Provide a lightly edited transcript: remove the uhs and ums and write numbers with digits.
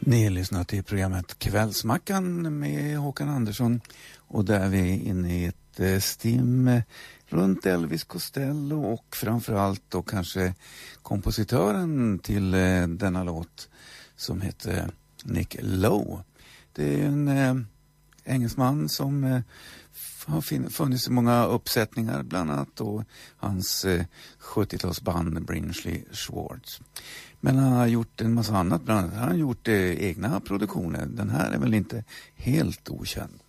Ni lyssnar till programmet Kvällsmackan med Håkan Andersson och där vi är inne i ett stim runt Elvis Costello och framförallt då kanske kompositören till denna låt som heter Nick Lowe. Det är en engelsman som har funnits i många uppsättningar, bland annat då hans 70-talsband Brinsley Schwartz. Men han har gjort en massa annat, bland annat han har gjort egna produktioner. Den här är väl inte helt okänd.